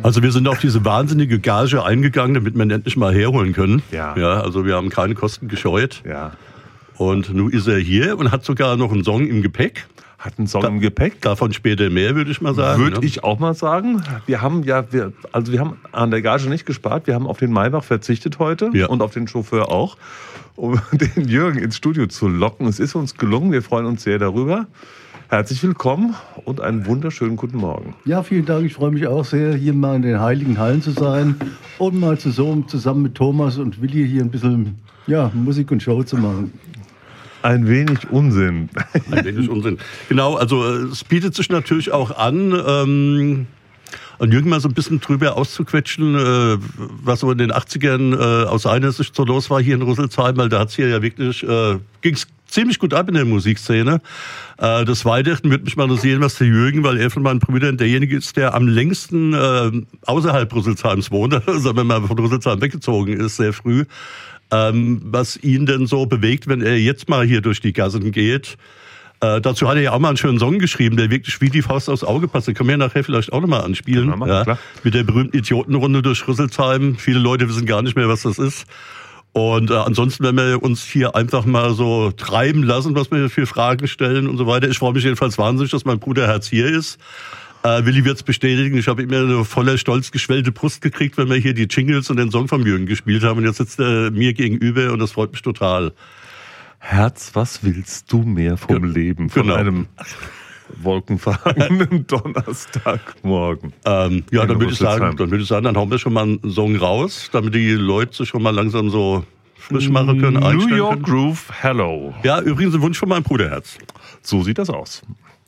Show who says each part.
Speaker 1: Also wir sind auf diese wahnsinnige Gage eingegangen, damit wir ihn endlich mal herholen können.
Speaker 2: Ja.
Speaker 1: Also wir haben keine Kosten gescheut.
Speaker 2: Ja.
Speaker 1: Und nun ist er hier und hat sogar noch einen Song im Gepäck.
Speaker 2: Hat einen Song im Gepäck.
Speaker 1: Davon später mehr, würde ich mal sagen.
Speaker 2: Würde ich auch mal sagen. Wir haben an der Gage nicht gespart. Wir haben auf den Maybach verzichtet heute und auf den Chauffeur auch, um den Jürgen ins Studio zu locken. Es ist uns gelungen. Wir freuen uns sehr darüber. Herzlich willkommen und einen wunderschönen guten Morgen.
Speaker 3: Ja, vielen Dank. Ich freue mich auch sehr, hier mal in den Heiligen Hallen zu sein und mal zusammen mit Thomas und Willi hier ein bisschen Musik und Show zu machen.
Speaker 2: Ein wenig Unsinn.
Speaker 1: Ein wenig Unsinn. Genau, also es bietet sich natürlich auch an, Jürgen mal so ein bisschen drüber auszuquetschen, was so in den 80ern aus seiner Sicht so los war hier in Rüsselsheim, weil da hat's hier ja wirklich, ging's ziemlich gut ab in der Musikszene. Des Weiteren würde mich mal interessieren, was der Jürgen, weil er von meinen Brüdern derjenige ist, der am längsten außerhalb Rüsselsheims wohnt, sagen wir mal von Rüsselsheim weggezogen ist, sehr früh. Was ihn denn so bewegt, wenn er jetzt mal hier durch die Gassen geht. Dazu hat er ja auch mal einen schönen Song geschrieben, der wirklich wie die Faust aufs Auge passt. Den können wir nachher vielleicht auch nochmal anspielen.
Speaker 2: Klar.
Speaker 1: Mit der berühmten Idiotenrunde durch Rüsselsheim. Viele Leute wissen gar nicht mehr, was das ist. Und ansonsten, wenn wir uns hier einfach mal so treiben lassen, was wir für Fragen stellen und so weiter. Ich freue mich jedenfalls wahnsinnig, dass mein Bruder Herz hier ist. Willi wird's bestätigen, ich habe immer eine voller Stolz geschwellte Brust gekriegt, wenn wir hier die Jingles und den Song von Jürgen gespielt haben. Und jetzt sitzt er mir gegenüber und das freut mich total.
Speaker 2: Herz, was willst du mehr vom Leben? Von einem wolkenverhangenen Donnerstagmorgen.
Speaker 1: Dann würde ich sagen, dann hauen wir schon mal einen Song raus, damit die Leute sich schon mal langsam so frisch machen können,
Speaker 2: New York Groove, Hello.
Speaker 1: Ja, übrigens ein Wunsch von meinem Bruderherz.
Speaker 2: So sieht das aus.